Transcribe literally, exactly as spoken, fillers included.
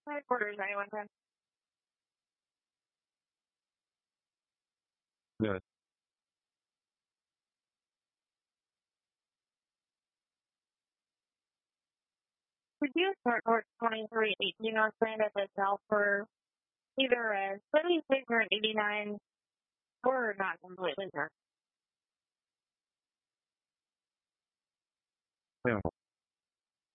Headquarters, ninety-one ten. Good. Could you start North twenty-three eighteen North Land at the south for either a seventy-six or an eighty-nine or not completely sure? Yeah.